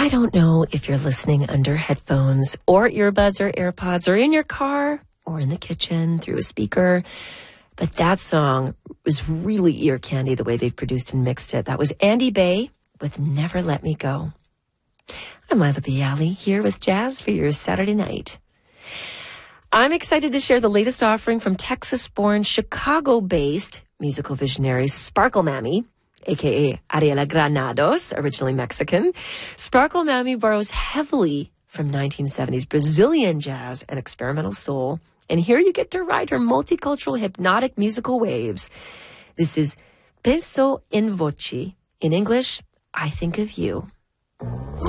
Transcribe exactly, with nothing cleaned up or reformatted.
don't know if you're listening under headphones or earbuds or AirPods or in your car or in the kitchen through a speaker, but that song was really ear candy the way they've produced and mixed it. That was Andy Bay with Never Let Me Go. I'm Lila Bialy here with Jazz for your Saturday night. I'm excited to share the latest offering from Texas-born, Chicago-based musical visionary Sparkle Mammy, a k a. Ariela Granados, originally Mexican. Sparkle Mammy borrows heavily from nineteen seventies Brazilian jazz and experimental soul. And here you get to ride her multicultural hypnotic musical waves. This is Penso in Voce. In English, I Think of You.